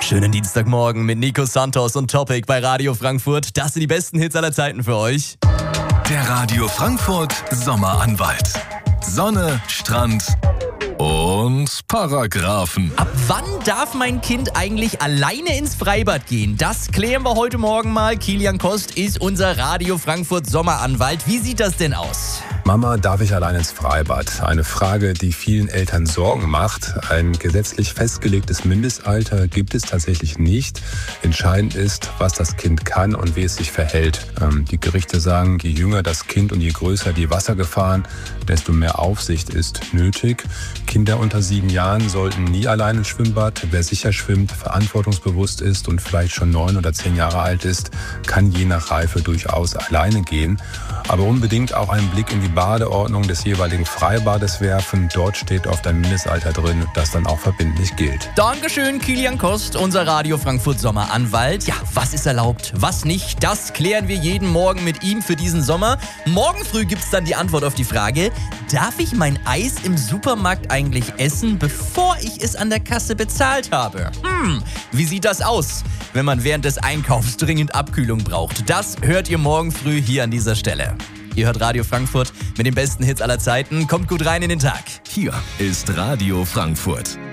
Schönen Dienstagmorgen mit Nico Santos und Topic bei Radio Frankfurt. Das sind die besten Hits aller Zeiten für euch. Der Radio Frankfurt Sommeranwalt. Sonne, Strand und Paragraphen. Ab wann darf mein Kind eigentlich alleine ins Freibad gehen? Das klären wir heute Morgen mal. Kilian Kost ist unser Radio Frankfurt Sommeranwalt. Wie sieht das denn aus? Mama, darf ich allein ins Freibad? Eine Frage, die vielen Eltern Sorgen macht. Ein gesetzlich festgelegtes Mindestalter gibt es tatsächlich nicht. Entscheidend ist, was das Kind kann und wie es sich verhält. Die Gerichte sagen, je jünger das Kind und je größer die Wassergefahren, desto mehr Aufsicht ist nötig. Kinder unter 7 Jahren sollten nie allein ins Schwimmbad. Wer sicher schwimmt, verantwortungsbewusst ist und vielleicht schon 9 oder 10 Jahre alt ist, kann je nach Reife durchaus alleine gehen. Aber unbedingt auch einen Blick in die Badeordnung des jeweiligen Freibades werfen. Dort steht oft ein Mindestalter drin, das dann auch verbindlich gilt. Dankeschön, Kilian Kost, unser Radio Frankfurt Sommeranwalt. Ja, was ist erlaubt, was nicht, das klären wir jeden Morgen mit ihm für diesen Sommer. Morgen früh gibt's dann die Antwort auf die Frage, darf ich mein Eis im Supermarkt eigentlich essen, bevor ich es an der Kasse bezahlt habe? Wie sieht das aus, wenn man während des Einkaufs dringend Abkühlung braucht? Das hört ihr morgen früh hier an dieser Stelle. Ihr hört Radio Frankfurt mit den besten Hits aller Zeiten. Kommt gut rein in den Tag. Hier ist Radio Frankfurt.